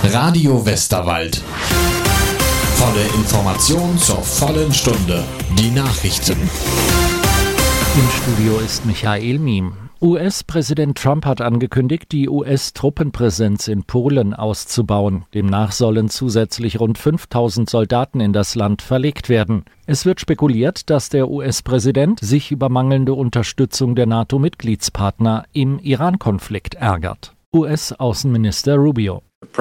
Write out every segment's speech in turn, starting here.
Radio Westerwald. Volle Information zur vollen Stunde. Die Nachrichten. Im Studio ist Michael Miem. US-Präsident Trump hat angekündigt, die US-Truppenpräsenz in Polen auszubauen. Demnach sollen zusätzlich rund 5.000 Soldaten in das Land verlegt werden. Es wird spekuliert, dass der US-Präsident sich über mangelnde Unterstützung der NATO-Mitgliedspartner im Iran-Konflikt ärgert. US-Außenminister Rubio.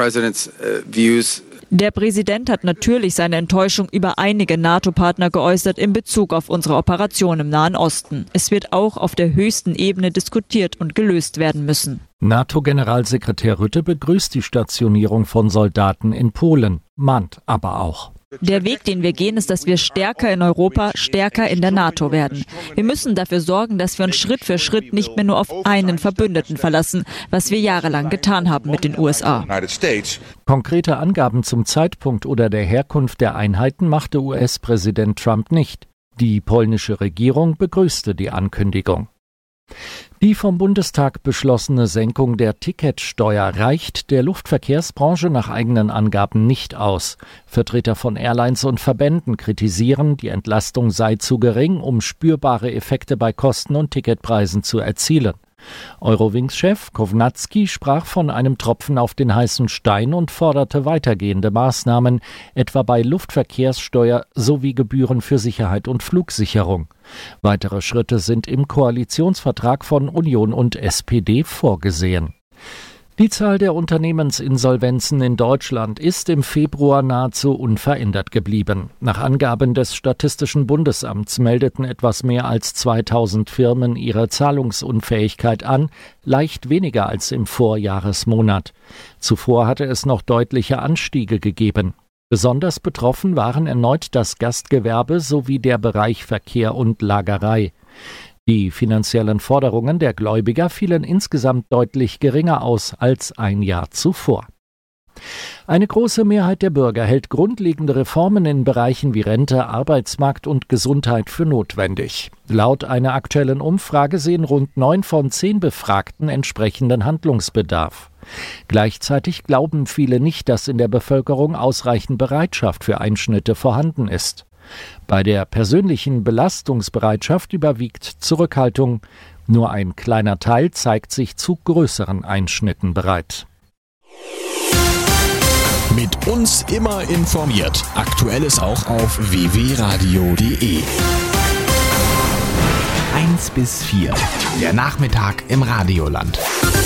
Der Präsident hat natürlich seine Enttäuschung über einige NATO-Partner geäußert in Bezug auf unsere Operation im Nahen Osten. Es wird auch auf der höchsten Ebene diskutiert und gelöst werden müssen. NATO-Generalsekretär Rutte begrüßt die Stationierung von Soldaten in Polen, mahnt aber auch. Der Weg, den wir gehen, ist, dass wir stärker in Europa, stärker in der NATO werden. Wir müssen dafür sorgen, dass wir uns Schritt für Schritt nicht mehr nur auf einen Verbündeten verlassen, was wir jahrelang getan haben mit den USA. Konkrete Angaben zum Zeitpunkt oder der Herkunft der Einheiten machte US-Präsident Trump nicht. Die polnische Regierung begrüßte die Ankündigung. Die vom Bundestag beschlossene Senkung der Ticketsteuer reicht der Luftverkehrsbranche nach eigenen Angaben nicht aus. Vertreter von Airlines und Verbänden kritisieren, die Entlastung sei zu gering, um spürbare Effekte bei Kosten und Ticketpreisen zu erzielen. Eurowings-Chef Kovnatski sprach von einem Tropfen auf den heißen Stein und forderte weitergehende Maßnahmen, etwa bei Luftverkehrssteuer sowie Gebühren für Sicherheit und Flugsicherung. Weitere Schritte sind im Koalitionsvertrag von Union und SPD vorgesehen. Die Zahl der Unternehmensinsolvenzen in Deutschland ist im Februar nahezu unverändert geblieben. Nach Angaben des Statistischen Bundesamts meldeten etwas mehr als 2000 Firmen ihre Zahlungsunfähigkeit an, leicht weniger als im Vorjahresmonat. Zuvor hatte es noch deutliche Anstiege gegeben. Besonders betroffen waren erneut das Gastgewerbe sowie der Bereich Verkehr und Lagerei. Die finanziellen Forderungen der Gläubiger fielen insgesamt deutlich geringer aus als ein Jahr zuvor. Eine große Mehrheit der Bürger hält grundlegende Reformen in Bereichen wie Rente, Arbeitsmarkt und Gesundheit für notwendig. Laut einer aktuellen Umfrage sehen rund 9 von 10 Befragten entsprechenden Handlungsbedarf. Gleichzeitig glauben viele nicht, dass in der Bevölkerung ausreichend Bereitschaft für Einschnitte vorhanden ist. Bei der persönlichen Belastungsbereitschaft überwiegt Zurückhaltung. Nur ein kleiner Teil zeigt sich zu größeren Einschnitten bereit. Mit uns immer informiert. Aktuelles auch auf www.radio.de. 1 bis 4. Der Nachmittag im Radioland.